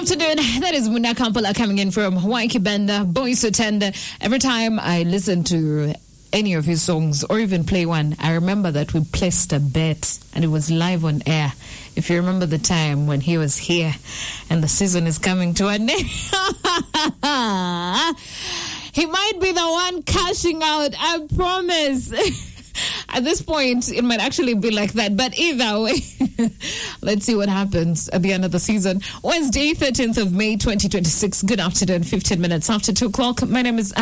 afternoon. That is Muna Kampala coming in from Hawaii Kibenda, Boys Tender. Every time I listen to any of his songs or even play one, I remember that we placed a bet and it was live on air. If you remember the time when he was here and the season is coming to an end. He might be the one cashing out, I promise. At this point, it might actually be like that. But either way, let's see what happens at the end of the season. Wednesday, 13th of May, 2026. Good afternoon, 15 minutes after 2 o'clock. My name is